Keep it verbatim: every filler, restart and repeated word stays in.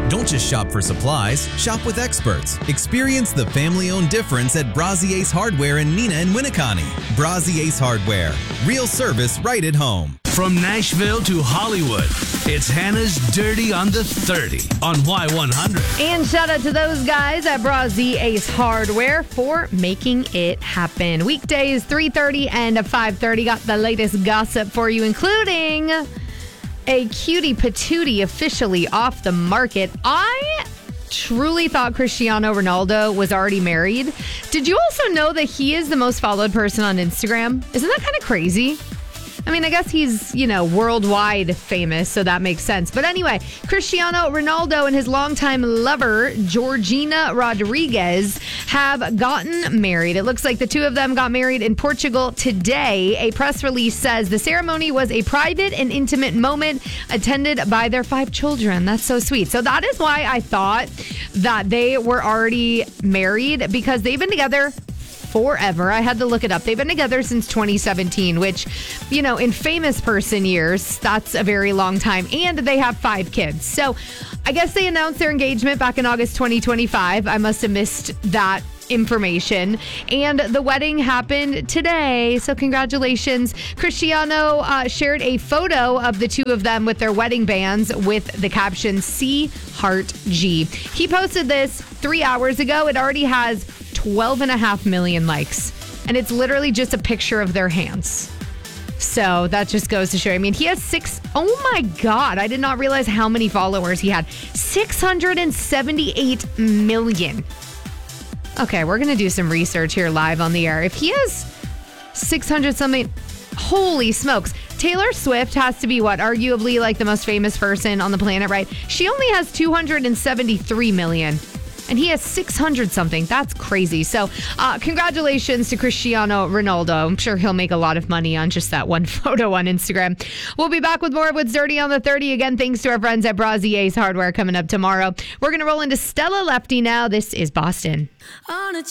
Don't just shop for supplies, shop with experts. Experience the family-owned difference at Brazzi Ace Hardware in Neenah and Winneconne. Brazzi Ace Hardware. Real service right at home. From Nashville to Hollywood, it's Hannah's Dirty on the thirty on Y one hundred. And shout out to those guys at Brazzi Ace Hardware for making it happen. Weekdays, three thirty and five thirty. Got the latest gossip for you, including a cutie patootie officially off the market. I truly thought Cristiano Ronaldo was already married. Did you also know that he is the most followed person on Instagram? Isn't that kind of crazy? I mean, I guess he's, you know, worldwide famous, so that makes sense. But anyway, Cristiano Ronaldo and his longtime lover, Georgina Rodriguez, have gotten married. It looks like the two of them got married in Portugal today. A press release says the ceremony was a private and intimate moment attended by their five children. That's so sweet. So that is why I thought that they were already married, because they've been together forever. I had to look it up. They've been together since twenty seventeen, which, you know, in famous person years, that's a very long time. And they have five kids. So I guess they announced their engagement back in August twenty twenty-five. I must have missed that information. And the wedding happened today. So congratulations. Cristiano uh, shared a photo of the two of them with their wedding bands with the caption C Heart G. He posted this three hours ago. It already has twelve and a half million likes. And it's literally just a picture of their hands. So that just goes to show. I mean, he has six. Oh my God. I did not realize how many followers he had. six hundred seventy-eight million. Okay, we're going to do some research here live on the air. If he has six hundred something, holy smokes. Taylor Swift has to be what? Arguably like the most famous person on the planet, right? She only has two hundred seventy-three million. And he has six hundred something. That's crazy. So uh, congratulations to Cristiano Ronaldo. I'm sure he'll make a lot of money on just that one photo on Instagram. We'll be back with more of What's Dirty on the thirty. Again, thanks to our friends at Brazzi Ace Hardware coming up tomorrow. We're going to roll into Stella Lefty now. This is Boston.